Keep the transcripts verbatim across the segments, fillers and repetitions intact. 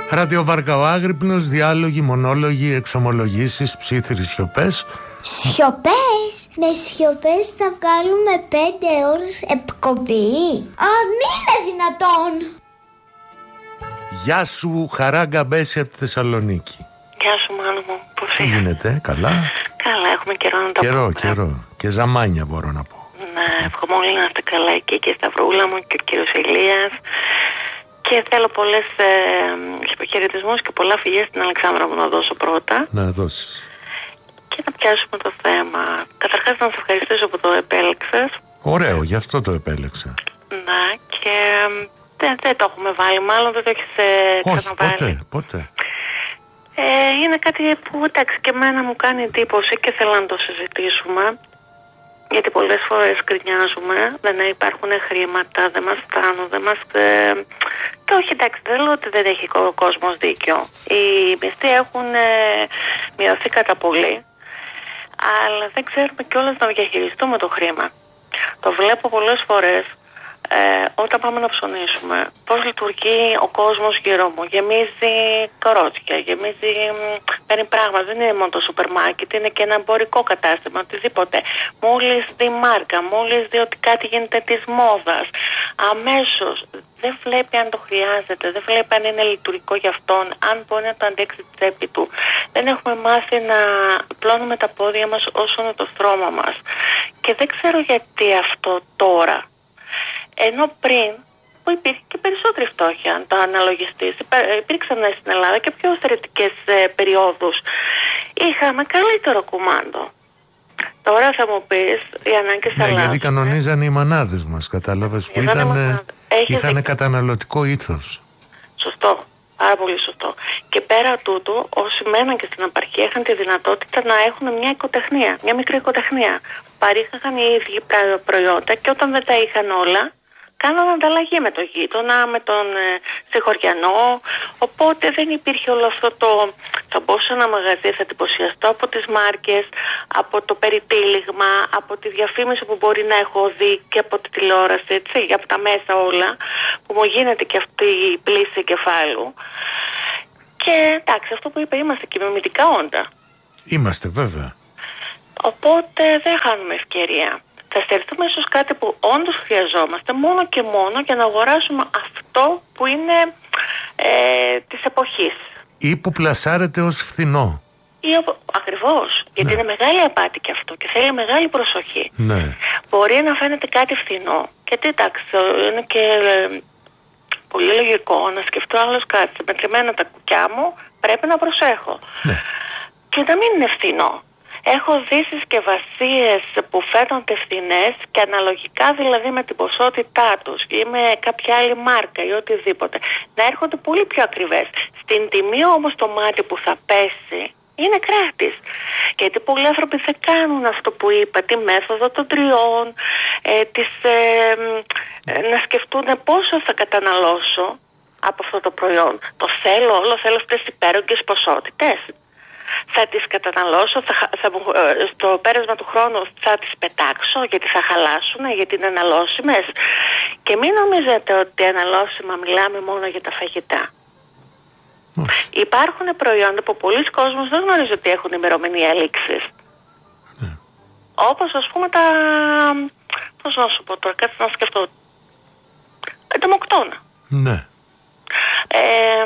Ραδιοβάρκα ο Άγρυπνος, διάλογοι, μονόλογοι, εξομολογήσεις, ψήθυροι σιωπές. Σιωπές! Με σιωπές θα βγάλουμε πέντε ώρες εκπομπή. Α, μη είναι δυνατόν! Γεια σου, Χαρά Γκαμπέση από τη Θεσσαλονίκη. Γεια σου, Μάνο μου. Πώς Τι γίνεται, καλά? Καλά, έχουμε καιρό να τα Καιρό, πούμε. καιρό. Και ζαμάνια μπορώ να πω. Ναι, εύχομαι όλοι να είστε καλά εκεί και η Σταυρούλα μου και ο κύριος Ηλίας. Και θέλω πολλές ε, χαιρετισμούς και πολλά φιλιά στην Αλεξάνδρα μου να δώσω πρώτα. Να δώσεις. Και να πιάσουμε το θέμα. Καταρχάς να σας ευχαριστήσω που το επέλεξες. Ωραίο, γι' αυτό το επέλεξα. Ναι, και δεν, δεν το έχουμε βάλει, μάλλον δεν το έχεις ε, Όχι, ξαναβάλει. ποτέ, ποτέ. Ε, είναι κάτι που εντάξει και εμένα μου κάνει εντύπωση και θέλω να το συζητήσουμε. Γιατί πολλές φορές γκρινιάζουμε, δεν υπάρχουν χρήματα, δεν μας φτάνουν, δεν μας... Ε, και όχι εντάξει, δεν λέω ότι δεν έχει ο κόσμος δίκιο. Οι μισθοί έχουν ε, μειωθεί κατά πολύ, αλλά δεν ξέρουμε κιόλας να διαχειριστούμε το χρήμα. Το βλέπω πολλές φορές ε, όταν πάμε να ψωνίσουμε, πώς λειτουργεί ο κόσμος γύρω μου. Γεμίζει καρότσια, γεμίζει παίρνει πράγματα. Δεν είναι μόνο το σούπερ μάρκετ, είναι και ένα εμπορικό κατάστημα, οτιδήποτε. Μόλις δει μάρκα, μόλις δει ότι κάτι γίνεται της μόδας, αμέσως δεν βλέπει αν το χρειάζεται, δεν βλέπει αν είναι λειτουργικό για αυτόν, αν μπορεί να το αντέξει τη τσέπη του. Δεν έχουμε μάθει να πλώνουμε τα πόδια μας όσο είναι το στρώμα μας. Και δεν ξέρω γιατί αυτό τώρα. Ενώ πριν, που υπήρχε και περισσότερη φτώχεια, αν το αναλογιστείς, υπήρξαν στην Ελλάδα και πιο αυθαιρετικές ε, περιόδους. Είχαμε καλύτερο κουμάντο. Τώρα θα μου πεις, οι ανάγκες ναι, αλλάζουν. γιατί κανονίζαν οι μανάδες μας, κατάλαβες, που ήταν, είχαν καταναλωτικό ήθος. Σωστό, πάρα πολύ σωστό. Και πέρα τούτου, όσοι μέναν και στην απαρχία είχαν τη δυνατότητα να έχουν μια οικοτεχνία, μια μικρή οικοτεχνία. Παρήχαγαν οι ίδιοι προϊόντα και όταν δεν τα είχαν όλα, κάναν ανταλλαγή με τον γείτονα, με τον ε, συγχωριανό. Οπότε δεν υπήρχε όλο αυτό το... Θα μπω σε ένα μαγαζί, θα εντυπωσιαστώ από τις μάρκες, από το περιτύλιγμα, από τη διαφήμιση που μπορεί να έχω δει και από τη τηλεόραση, έτσι, από τα μέσα όλα, που μου γίνεται και αυτή η πλήση εγκεφάλου. Και εντάξει, αυτό που είπε, είμαστε και μιμητικά όντα. Είμαστε, βέβαια. Οπότε δεν χάνουμε ευκαιρία. Θα στερηθούμε ίσως κάτι που όντως χρειαζόμαστε μόνο και μόνο για να αγοράσουμε αυτό που είναι ε, της εποχής. Ή που πλασάρεται ως φθηνό. Ή, ακριβώς. Γιατί ναι. είναι μεγάλη απάτη και αυτό και θέλει μεγάλη προσοχή. Ναι. Μπορεί να φαίνεται κάτι φθηνό. Γιατί εντάξει, είναι και ε, πολύ λογικό να σκεφτώ άλλος κάτι. Μετρημένα τα κουκιά μου πρέπει να προσέχω. Ναι. Και να μην είναι φθηνό. Έχω δει συσκευασίες που φαίνονται φθηνές και αναλογικά δηλαδή με την ποσότητά τους ή με κάποια άλλη μάρκα ή οτιδήποτε να έρχονται πολύ πιο ακριβές. Στην τιμή όμως το μάτι που θα πέσει είναι κράτης. Γιατί πολλοί άνθρωποι δεν κάνουν αυτό που είπα, τη μέθοδο των τριών, ε, τις, ε, ε, να σκεφτούν πόσο θα καταναλώσω από αυτό το προϊόν. Το θέλω όλο, θέλω αυτές τις υπέρογγες ποσότητες. Θα τις καταναλώσω, θα, θα, στο πέρασμα του χρόνου θα τις πετάξω γιατί θα χαλάσουν, γιατί είναι αναλώσιμες. Και μην νομίζετε ότι αναλώσιμα μιλάμε μόνο για τα φαγητά. Mm. Υπάρχουν προϊόντα που πολλοί κόσμος δεν γνωρίζει ότι έχουν ημερομηνία λήξης. Mm. Όπως ας πούμε τα... πώς να σου πω τώρα, κάτι να σκεφτώ. Εντομοκτώνα. Ναι. Ε,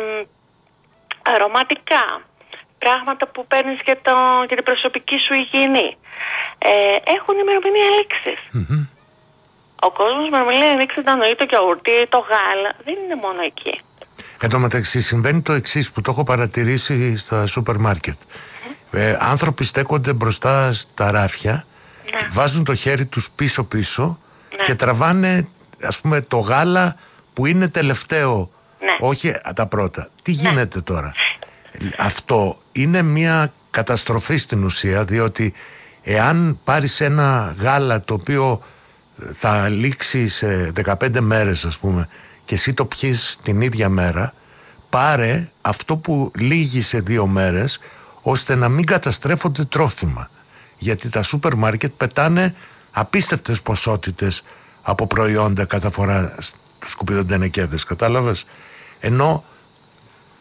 αρωματικά. Πράγματα που παίρνεις για, το, για την προσωπική σου υγιεινή. Ε, έχουν ημερομηνία λήξης. Mm-hmm. Ο κόσμος με ημερομηνία λήξης να νοεί το γιαουρτί, το γάλα. Δεν είναι μόνο εκεί. Εν τω μεταξύ συμβαίνει το εξής που το έχω παρατηρήσει στα σούπερ μάρκετ. Mm-hmm. Ε, άνθρωποι στέκονται μπροστά στα ράφια, ναι. βάζουν το χέρι τους πίσω-πίσω ναι. και τραβάνε ας πούμε το γάλα που είναι τελευταίο, ναι. όχι τα πρώτα. Τι ναι. γίνεται τώρα? Αυτό είναι μια καταστροφή στην ουσία, διότι εάν πάρεις ένα γάλα το οποίο θα λήξει σε δεκαπέντε μέρες ας πούμε και εσύ το πιείς την ίδια μέρα, πάρε αυτό που λύγει σε δύο μέρες ώστε να μην καταστρέφονται τρόφιμα, γιατί τα σούπερ μάρκετ πετάνε απίστευτες ποσότητες από προϊόντα κατά φορά στους σκουπιδοντενεκέδες, κατάλαβες? Ενώ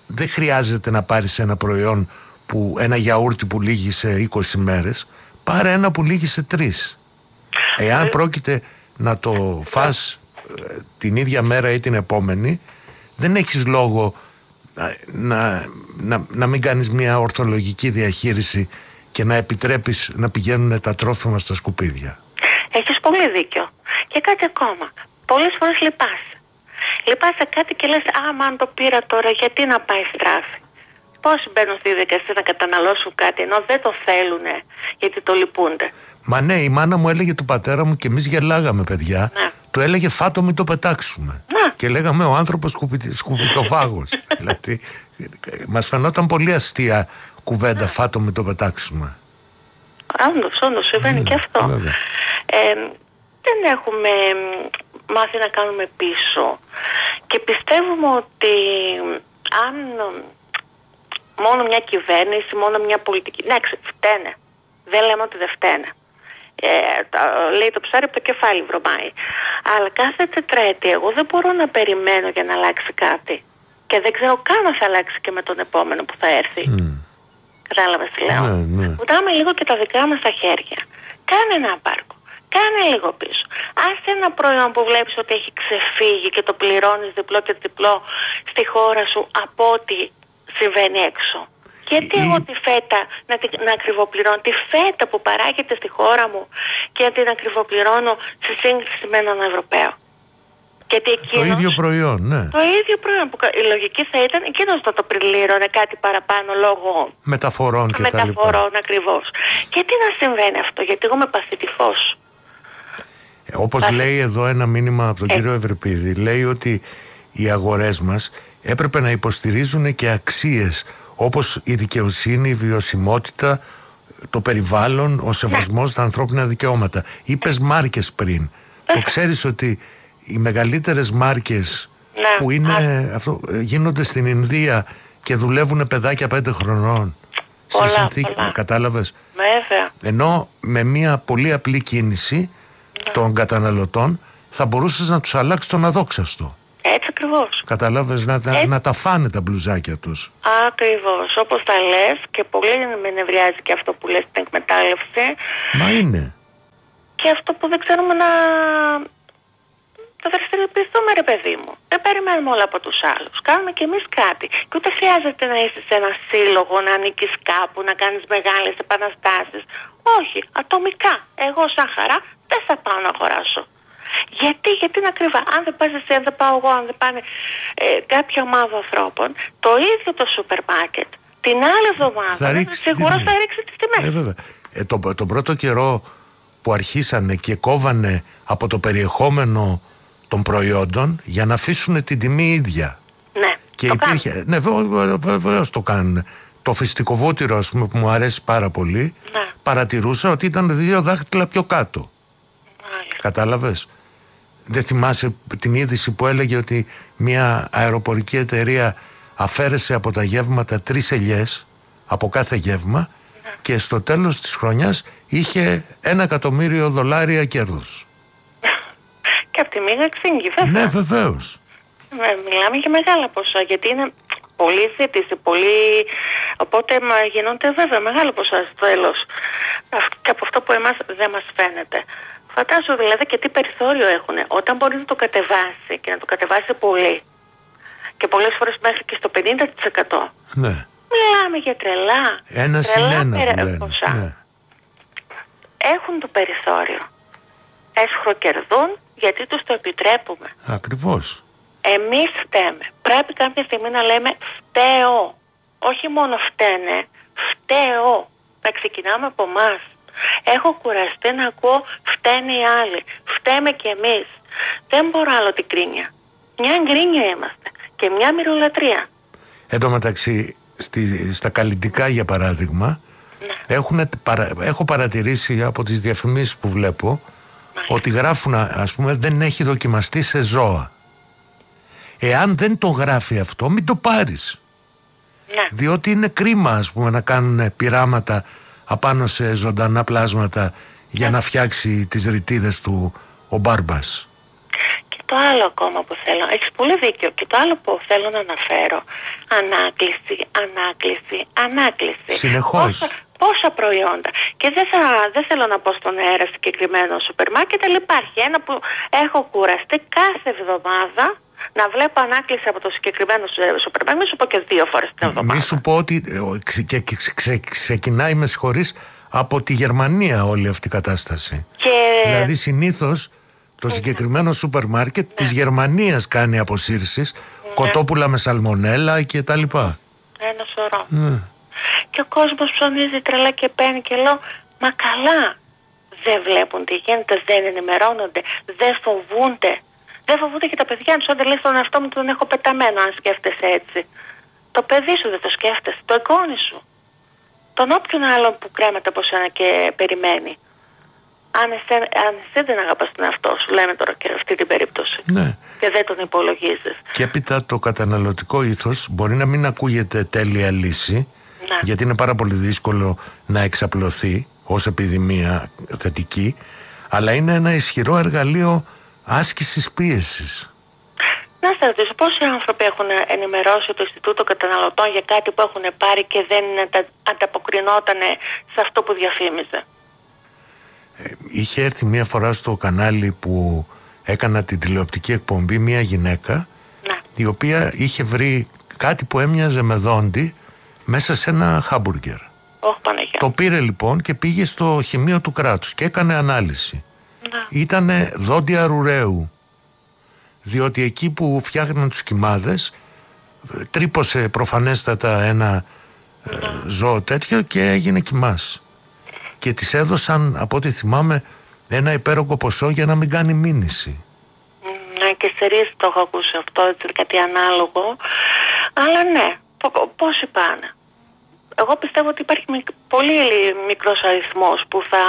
δεν χρειάζεται να πάρεις ένα προϊόν που, ένα γιαούρτι που λύγει σε είκοσι μέρες. Πάρε ένα που λύγει σε τρεις. Εάν ε... πρόκειται να το φας ε, την ίδια μέρα ή την επόμενη, δεν έχεις λόγο να, να, να, να μην κάνεις μια ορθολογική διαχείριση και να επιτρέπεις να πηγαίνουν τα τρόφιμα στα σκουπίδια. Έχεις πολύ δίκιο. Και κάτι ακόμα. Πολλές φορές λυπάσαι. Λυπάσαι κάτι και λες, άμα αν το πήρα τώρα, γιατί να πάει στράφη. Πόσοι μπαίνουν στη διαδικασία να καταναλώσουν κάτι ενώ δεν το θέλουνε, γιατί το λυπούνται. Μα ναι, η μάνα μου έλεγε του πατέρα μου και εμείς γελάγαμε, παιδιά. Ναι. Του έλεγε φάτο μην το πετάξουμε. Ναι. Και λέγαμε ο άνθρωπος σκουπι... σκουπιτοφάγος. Δηλαδή, μας φαινόταν πολύ αστεία κουβέντα, ναι. Φάτο μην το πετάξουμε. Όντως, όντως, συμβαίνει, ναι, και αυτό. Ε, δεν έχουμε μάθει να κάνουμε πίσω. Και πιστεύουμε ότι αν μόνο μια κυβέρνηση, μόνο μια πολιτική... Ναι, φταίνε. Δεν λέμε ότι δεν φταίνε. Ε, το, λέει το ψάρι από το κεφάλι βρωμάει. Αλλά κάθε τετραετία εγώ δεν μπορώ να περιμένω για να αλλάξει κάτι. Και δεν ξέρω καν αν θα αλλάξει και με τον επόμενο που θα έρθει. Mm. Κατάλαβες τι λέω. Mm, mm. Βουτάμε λίγο και τα δικά μας τα χέρια. Κάνε ένα πάρκο. Κάνε λίγο πίσω. Άσε ένα προϊόν που βλέπεις ότι έχει ξεφύγει και το πληρώνεις διπλό και διπλό στη χώρα σου από ό,τι συμβαίνει έξω. Γιατί εγώ τη φέτα να, την, να ακριβοπληρώνω, τη φέτα που παράγεται στη χώρα μου και να την ακριβοπληρώνω σε σύγκριση με έναν Ευρωπαίο. Γιατί εκείνος, το ίδιο προϊόν, ναι. Το ίδιο προϊόν που η λογική θα ήταν εκείνος να το πληρώνε κάτι παραπάνω λόγω μεταφορών και μεταφορών, τα λοιπά. Ακριβώς. Γιατί να συμβαίνει αυτό, γιατί εγώ είμαι παθητικός. Ε, όπως Παθη... λέει εδώ ένα μήνυμα από τον ε. κύριο Ευρυπίδη, λέει ότι οι αγορές μας έπρεπε να υποστηρίζουν και αξίες όπως η δικαιοσύνη, η βιωσιμότητα, το περιβάλλον, ο σεβασμός, ναι, στα ανθρώπινα δικαιώματα. Είπες μάρκες πριν. Ε. Το ξέρεις ότι οι μεγαλύτερες μάρκες, ναι, που είναι, αυτό, γίνονται στην Ινδία και δουλεύουν παιδάκια πέντε χρονών. Πολλά, σε συνθήκη, πολλά. Κατάλαβες. Βέβαια. Ενώ με μια πολύ απλή κίνηση, ναι, των καταναλωτών θα μπορούσες να τους αλλάξεις τον αδόξαστο. Έτσι ακριβώς. Κατάλαβες, να, να, να τα φάνε τα μπλουζάκια τους. Ακριβώς, όπως τα λες, και πολύ με νευριάζει και αυτό που λες, την εκμετάλλευση. Μα είναι. Και αυτό που δεν ξέρουμε να... θα δραστηριοποιηθούμε, ρε παιδί μου. Δεν περιμένουμε όλα από τους άλλους. Κάνουμε κι εμείς κάτι. Και ούτε χρειάζεται να είσαι σε ένα σύλλογο, να ανήκεις κάπου, να κάνεις μεγάλες επαναστάσεις. Όχι, ατομικά. Εγώ σαν χαρά δεν θα πάω να αγοράσω. Γιατί, γιατί είναι ακριβά. Αν δεν πας εσύ, αν δεν πάω εγώ, αν δεν πάνε ε, κάποια ομάδα ανθρώπων, το ίδιο το σούπερ μάρκετ την άλλη εβδομάδα σίγουρα θα ρίξει τις τιμές. Ε, βέβαια. Ε, το, τον πρώτο καιρό που αρχίσανε και κόβανε από το περιεχόμενο των προϊόντων για να αφήσουν την τιμή ίδια. Ναι, και το υπήρχε, κάνουν. Ναι, βεβαίως το κάνουν. Το φυστικοβούτυρο, ας πούμε, που μου αρέσει πάρα πολύ, ναι, παρατηρούσα ότι ήταν δύο δάχτυλα πιο κάτω. Μάλιστα. Κατάλαβες. Δεν θυμάσαι την είδηση που έλεγε ότι μια αεροπορική εταιρεία αφαίρεσε από τα γεύματα τρεις ελιές από κάθε γεύμα, ναι, και στο τέλος της χρονιάς είχε ένα εκατομμύριο δολάρια κέρδος. Και από τη μία ξύγκη, βέβαια. Ναι, βεβαίως. Ναι, μιλάμε για μεγάλα ποσά, γιατί είναι πολύ ζήτηση, πολύ... Οπότε μα, γίνονται βέβαια μεγάλα ποσά στο τέλος. Και από αυτό που εμάς δεν μας φαίνεται. Φαντάζομαι δηλαδή και τι περιθώριο έχουν. Όταν μπορεί να το κατεβάσει και να το κατεβάσει πολύ, και πολλές φορές μέχρι και στο πενήντα τοις εκατό. Ναι. Μιλάμε για τρελά. Ένα συν ένα περα... ποσά. Ναι. Έχουν το περιθώριο. Εσχροκερδούν γιατί τους το επιτρέπουμε. Ακριβώς. Εμείς φταίμε. Πρέπει κάποια στιγμή να λέμε φταίω. Όχι μόνο φταίνε, φταίω. Να ξεκινάμε από εμάς. Έχω κουραστεί να ακούω φταίνε οι άλλοι. Φταίμε κι εμείς. Δεν μπορώ άλλο την κρίνια. Μια γκρίνια είμαστε. Και μια μυρολατρεία. Εν τω μεταξύ, στη, στα καλλιτικά για παράδειγμα, ναι, έχουν, παρα, έχω παρατηρήσει από τις διαφημίσεις που βλέπω, ναι, ότι γράφουν, ας πούμε, δεν έχει δοκιμαστεί σε ζώα. Εάν δεν το γράφει αυτό, μην το πάρεις. Ναι. Διότι είναι κρίμα, ας πούμε, να κάνουν πειράματα απάνω σε ζωντανά πλάσματα για, ναι, να φτιάξει τις ρητίδες του ο Μπάρμπας. Και το άλλο ακόμα που θέλω. Έχεις πολύ δίκιο. Και το άλλο που θέλω να αναφέρω. Ανάκληση, ανάκληση, ανάκληση. Συνεχώς. Πόσα, πόσα προϊόντα. Και δεν, θα, δεν θέλω να πω στον αέρα συγκεκριμένο σούπερ μάρκετ, αλλά υπάρχει ένα που έχω κουραστεί κάθε εβδομάδα να βλέπω ανάκληση από το συγκεκριμένο σούπερ μάρκετ. Μη σου πω και δύο φορές την εβδομάδα. Μη σου πω ότι ξε, ξε, ξε, ξε, ξεκινάει, με συγχωρείς, από τη Γερμανία όλη αυτή η κατάσταση. Και... Δηλαδή συνήθως το συγκεκριμένο σούπερ μάρκετ ναι. της Γερμανίας κάνει αποσύρσεις, ναι. κοτόπουλα με σαλμονέλα και τα λοιπά. Ένα σωρό. Ναι. Και ο κόσμος ψωνίζει τρελά και παίρνει και λέω, μα καλά, δεν βλέπουν τι γίνεται, δεν ενημερώνονται, δεν φοβούνται. Δεν φοβούνται και τα παιδιά τους, όταν λέει στον εαυτό μου τον έχω πεταμένο, αν σκέφτεσαι έτσι. Το παιδί σου δεν το σκέφτεσαι, το εγγόνι σου. Τον όποιον άλλον που κρέμεται από σένα και περιμένει. Αν εσύ, αν εσύ δεν αγαπάς τον εαυτό σου, λέμε τώρα και αυτή την περίπτωση. Ναι. Και δεν τον υπολογίζεις. Και έπειτα το καταναλωτικό ήθος μπορεί να μην ακούγεται τέλεια λύση, ναι. γιατί είναι πάρα πολύ δύσκολο να εξαπλωθεί ως επιδημία θετική, αλλά είναι ένα ισχυρό εργαλείο άσκησης πίεσης. Να σε ρωτήσω, πόσοι άνθρωποι έχουν ενημερώσει το Ινστιτούτο Καταναλωτών για κάτι που έχουν πάρει και δεν ανταποκρινόταν σε αυτό που διαφήμιζε? Ε, είχε έρθει μία φορά στο κανάλι που έκανα την τηλεοπτική εκπομπή μία γυναίκα, ναι. η οποία είχε βρει κάτι που έμοιαζε με δόντι μέσα σε ένα χάμπουργκερ. Όχι, Παναγιά. Το πήρε λοιπόν και πήγε στο χημείο του κράτους και έκανε ανάλυση. Ναι. Ήτανε δόντια ρουραίου. Διότι εκεί που φτιάχναν τους κυμάδες τρύπωσε προφανέστατα ένα ε, ζώο τέτοιο και έγινε κυμάς. Και της έδωσαν, από ό,τι θυμάμαι, ένα υπέρογκο ποσό για να μην κάνει μήνυση. Ναι, και σε ρίση το έχω ακούσει αυτό, έτσι, κάτι ανάλογο. Αλλά ναι, πόσοι πάνε? Εγώ πιστεύω ότι υπάρχει πολύ μικρός αριθμός που θα,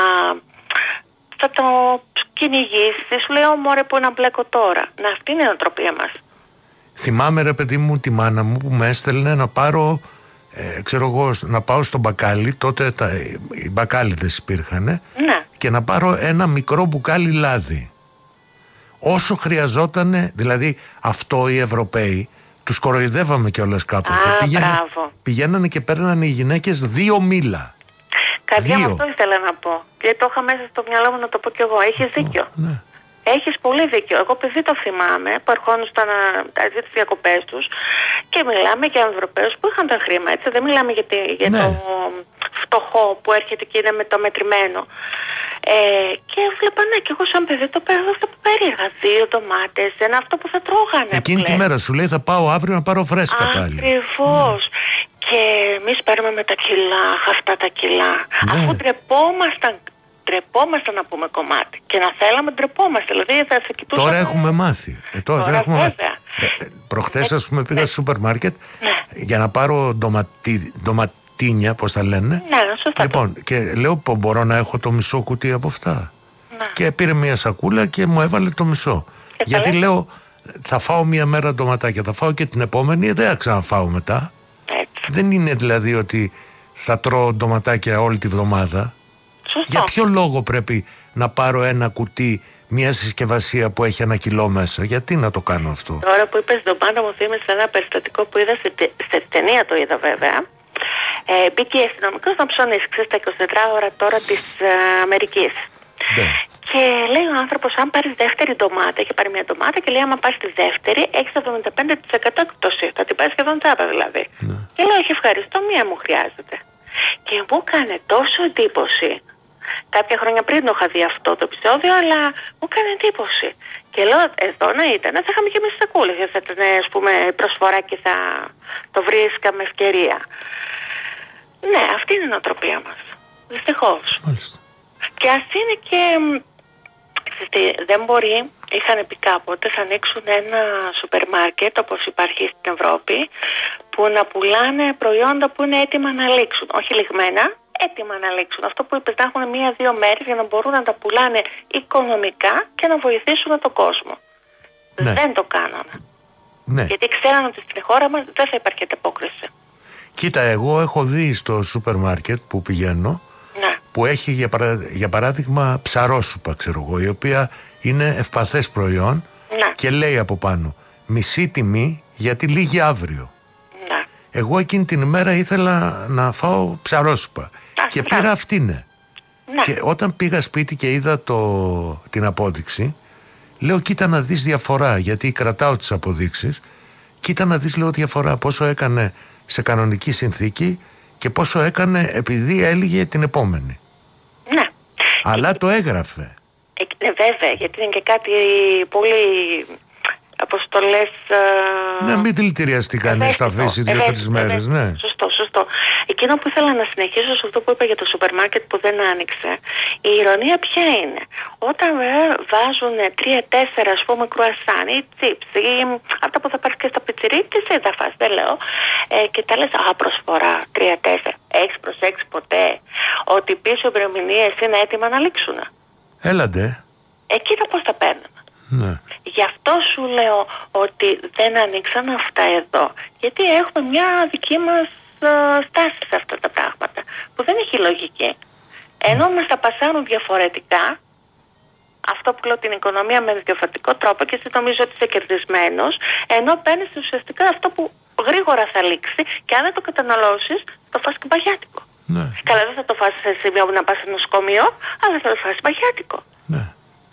θα το κυνηγήσει. Σου λέω, μωρέ, που να μπλέκω τώρα. Να, αυτή είναι η νοοτροπία μας. Θυμάμαι, ρε παιδί μου, τη μάνα μου που με έστελνε να πάρω, ε, ξέρω εγώ, να πάω στο μπακάλι. Τότε τα, οι μπακάλιδες υπήρχανε. Ναι. Και να πάρω ένα μικρό μπουκάλι λάδι. Όσο χρειαζότανε, δηλαδή αυτό οι Ευρωπαίοι τους κοροϊδεύαμε κιόλας κάποτε. Α, Πήγαινε, πηγαίνανε και παίρνανε οι γυναίκες δύο μήλα. Καρδιά μου, αυτό ήθελα να πω. Και το είχα μέσα στο μυαλό μου να το πω κι εγώ. Έχεις δίκιο. Ναι. Έχεις πολύ δίκιο. Εγώ παιδί το θυμάμαι που ερχόντουσαν τις διακοπές τους και μιλάμε για Ευρωπαίους που είχαν τα χρήματα. Έτσι. Δεν μιλάμε για, τη, για ναι. το φτωχό που έρχεται και είναι με το μετρημένο. Ε, και βλέπα, ναι, και εγώ σαν παιδί το παίρνω αυτό που περίεργα. Δύο ντομάτες, ένα αυτό που θα τρώγανε. Εκείνη τη μέρα σου λέει θα πάω αύριο να πάρω φρέσκα πάλι. Ακριβώς. Ναι. Και εμείς παίρνουμε με τα κιλά, αυτά τα κιλά. Ναι. Αφού ντρεπόμασταν, ντρεπόμασταν να πούμε κομμάτι. Και να θέλαμε, ντρεπόμαστε. Δηλαδή θα σε κοιτούσαμε. Τώρα έχουμε μάθει. Ε, τώρα τώρα έχουμε μάθει. Ε, ε, προχτές, ας πούμε, πήγα ναι. στο σούπερ μάρκετ ναι. για να πάρω ντοματί, ντοματίνια, πώς τα λένε. Ναι, σωστά. Λοιπόν, και λέω πω μπορώ να έχω το μισό κουτί από αυτά. Ναι. Και πήρε μια σακούλα και μου έβαλε το μισό. Και γιατί λέω, θα φάω μια μέρα ντοματάκια, θα φάω και την επόμενη, δεν θα ξαναφάω μετά. Έτσι. Δεν είναι δηλαδή ότι θα τρώω ντοματάκια όλη τη βδομάδα. Σωστό. Για ποιο λόγο πρέπει να πάρω ένα κουτί, μια συσκευασία που έχει ένα κιλό μέσα? Γιατί να το κάνω αυτό? Τώρα που είπες ντομάτα μου θύμισε ένα περιστατικό που είδα σε, σε ταινία, το είδα βέβαια. Ε, μπήκε η αστυνομικός να ψωνίσει στα εικοσιτετράωρα τώρα της ε, Αμερικής. Ναι. Και λέει ο άνθρωπος, αν πάρεις δεύτερη ντομάτα, έχει πάρει μια ντομάτα και λέει, άμα πάρεις τη δεύτερη, έχεις εβδομήντα πέντε τοις εκατό έκπτωση. Θα την πάρεις σχεδόν τσάπα δηλαδή. Ναι. Και λέω, όχι, ευχαριστώ, μία μου χρειάζεται. Και μου έκανε τόσο εντύπωση. Κάποια χρόνια πριν το είχα δει αυτό το επεισόδιο, αλλά μου έκανε εντύπωση. Και λέω, εδώ να ήταν, θα είχαμε και εμείς σακούλες. Θα ήταν, ας πούμε, προσφορά και θα το βρίσκαμε ευκαιρία. Ναι, αυτή είναι η νοοτροπία μας. Δυστυχώς. Μάλιστα. Και ας είναι και... δεν μπορεί, είχαν πει κάποτε, θα ανοίξουν ένα σούπερ μάρκετ όπως υπάρχει στην Ευρώπη, που να πουλάνε προϊόντα που είναι έτοιμα να λήξουν. Όχι λιγμένα, έτοιμα να λήξουν. Αυτό που είπες, να έχουν μία-δύο μέρες για να μπορούν να τα πουλάνε οικονομικά και να βοηθήσουν τον κόσμο. Ναι. Δεν το κάνανε. Ναι. Γιατί ξέραν ότι στην χώρα μας δεν θα υπάρχει ανταπόκριση. Κοίτα, εγώ έχω δει στο σούπερ μάρκετ που πηγαίνω, ναι. που έχει για, παρά, για παράδειγμα ψαρόσουπα, ξέρω εγώ, η οποία είναι ευπαθές προϊόν, Να. Και λέει από πάνω, μισή τιμή γιατί λύγει αύριο. Να. Εγώ εκείνη την ημέρα ήθελα να φάω ψαρόσουπα και πήρα αυτήνε. Να. Και όταν πήγα σπίτι και είδα το, την απόδειξη, λέω κοίτα να δεις διαφορά, γιατί κρατάω τις αποδείξεις. Κοίτα να δεις, λέω, διαφορά πόσο έκανε σε κανονική συνθήκη και πόσο έκανε επειδή έλυγε την επόμενη. Ναι. Αλλά το έγραφε. Ε, ναι, βέβαια, γιατί είναι και κάτι πολύ, όπως το λες... Ε... Ναι, μην δηλητηριαστεί κανείς, θα αφήσει δύο-τρεις μέρες, ναι. Σωστό, σωστό. Εκείνο που ήθελα να συνεχίσω σε αυτό που είπα για το σούπερ μάρκετ που δεν άνοιξε, η ειρωνία ποια είναι? Όταν ε, βάζουν τρία-τέσσερα, ας πούμε, κρουασάν ή τσίπς ή αυτά που θα πάρεις και στα πιτσιρί, τι σε θα φας, δεν λέω, ε, και τα λες, α, προσφορά, τρία-τέσσερα. Έχεις προσέξει ποτέ ότι πίσω οι ημερομηνίες είναι έτοιμα να λήξουν? Έλαντε. Εκείνα πώς τα παίρνουμε. Ναι. Γι' αυτό σου λέω ότι δεν ανοίξαν αυτά εδώ. Γιατί έχουμε μια δική μας ε, στάση σε αυτά τα πράγματα που δεν έχει λογική. Ενώ μας τα πασάρουν διαφορετικά, αυτό που λέω την οικονομία με διαφορετικό τρόπο και εσύ νομίζω ότι είσαι κερδισμένος, ενώ παίρνεις ουσιαστικά αυτό που γρήγορα θα λήξει και αν δεν το καταναλώσεις το φας και μπαγιάτικο. Ναι. Καλά, δεν θα το φας σε σημείο να πας σε νοσοκομείο, αλλά θα το φας μπαγιάτικο. Ναι.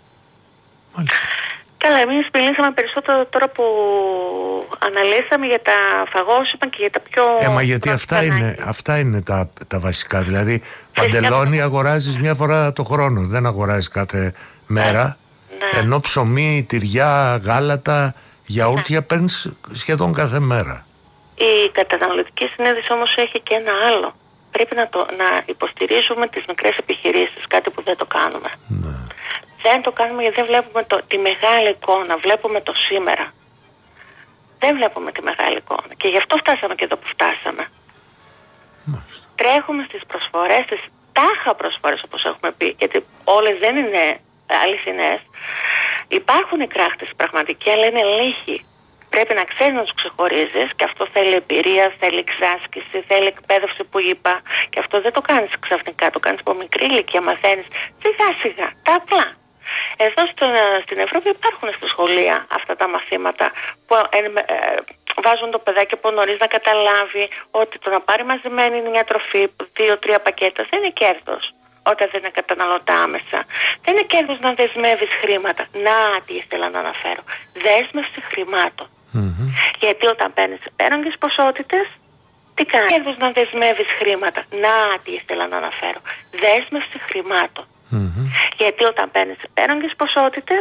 Μάλιστα. Καλά, εμείς μιλήσαμε περισσότερο τώρα που αναλύσαμε για τα φαγόσιμα και για τα πιο... Ε, μα γιατί αυτά είναι, αυτά είναι τα, τα βασικά. Δηλαδή, παντελόνι αγοράζεις μια φορά το χρόνο, δεν αγοράζεις κάθε μέρα. Ναι. Ενώ ψωμί, τυριά, γάλατα, γιαούρτια ναι. παίρνεις σχεδόν κάθε μέρα. Η καταναλωτική συνείδηση όμως έχει και ένα άλλο. Πρέπει να, το, να υποστηρίζουμε τις μικρές επιχειρήσεις, κάτι που δεν το κάνουμε. Ναι. Δεν το κάνουμε γιατί δεν βλέπουμε το, τη μεγάλη εικόνα, βλέπουμε το σήμερα. Δεν βλέπουμε τη μεγάλη εικόνα και γι' αυτό φτάσαμε και εδώ που φτάσαμε. Μάλιστα. Τρέχουμε στις προσφορές, στις τάχα προσφορές όπως έχουμε πει, γιατί όλες δεν είναι αληθινές. Υπάρχουν οι κράχτες πραγματικοί, αλλά είναι λίγοι. Πρέπει να ξέρεις να τους ξεχωρίζεις και αυτό θέλει εμπειρία, θέλει εξάσκηση, θέλει εκπαίδευση που είπα. Και αυτό δεν το κάνεις ξαφνικά, το κάνεις από μικρή ηλικία, μαθαίνεις σιγά σιγά, τα απλά. Εδώ στο, στην Ευρώπη υπάρχουν στα σχολεία αυτά τα μαθήματα που ε, ε, βάζουν το παιδάκι από νωρίς να καταλάβει ότι το να πάρει μαζεμένη μια τροφή, δύο-τρία πακέτα δεν είναι κέρδος. Όταν δεν είναι καταναλωτά άμεσα. Δεν είναι κέρδος να δεσμεύεις χρήματα. Να, τι ήθελα να αναφέρω. Δέσμευση χρημάτων. Mm-hmm. Γιατί όταν παίρνεις υπέρογγες ποσότητες, τι κάνεις? Κέρδος να δεσμεύεις χρήματα. Να, τι ήθελα να αναφέρω. Δέσμευση χρημάτων. Mm-hmm. Γιατί όταν παίρνεις υπέρογγες ποσότητες,